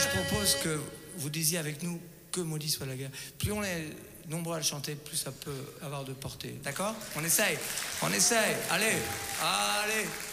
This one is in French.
je propose que vous disiez avec nous que maudit soit la guerre. Plus on est nombreux à le chanter, plus ça peut avoir de portée. D'accord? On essaye. Allez.